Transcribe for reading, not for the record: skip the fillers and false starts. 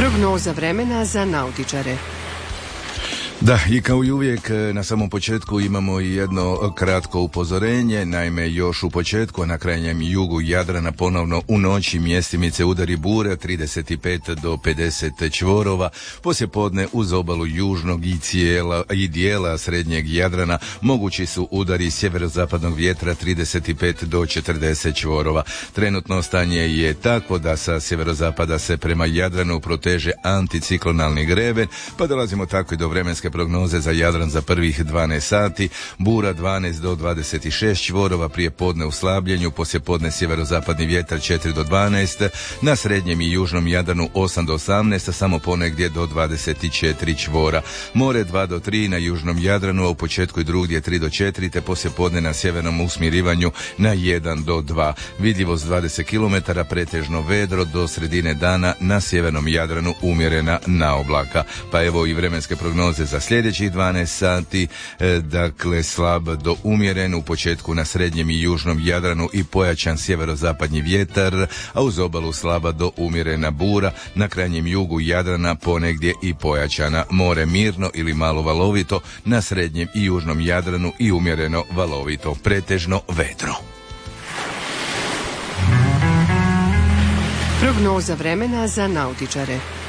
Prognoza vremena za nautičare. Da, i kao i uvijek na samom početku imamo i jedno kratko upozorenje. Naime, još u početku, na krajnjem jugu Jadrana ponovno u noći mjestimice udari bure 35 do 50 čvorova. Poslijepodne uz obalu južnog i dijela srednjeg Jadrana mogući su udari sjeverozapadnog vjetra 35 do 40 čvorova. Trenutno stanje je takvo da sa sjeverozapada se prema Jadranu proteže anticiklonalni greven, pa dolazimo tako i do vremenske prognoze za Jadran za prvih 12 sati. Bura 12 do 26 čvorova, prije podne u slabljenju, poslijepodne sjeverozapadni vjetar 4 do 12, na srednjem i južnom Jadranu 8 do 18, a samo ponegdje do 24 čvora. More 2 do 3 na južnom Jadranu, a u početku i drugdje 3 do 4, te poslijepodne na sjevernom usmirivanju na 1 do 2. Vidljivost 20 km, pretežno vedro, do sredine dana na sjevernom Jadranu umjerena naoblaka. Pa evo i vremenske prognoze za sljedećih 12 sati, dakle slab do umjeren u početku na srednjem i južnom Jadranu i pojačan sjeverozapadni vjetar, a uz obalu slaba do umjerena bura, na krajnjem jugu Jadrana ponegdje i pojačana. More mirno ili malo valovito, na srednjem i južnom Jadranu i umjereno valovito, pretežno vedro. Prognoza vremena za nautičare.